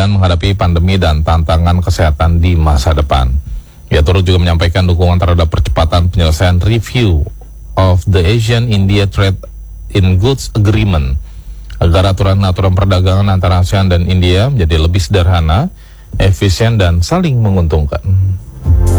menghadapi pandemi dan tantangan kesehatan di masa depan. Ia turut juga menyampaikan dukungan terhadap percepatan penyelesaian review of the Asian-India Trade in Goods Agreement agar aturan-aturan perdagangan antara ASEAN dan India menjadi lebih sederhana, efisien, dan saling menguntungkan.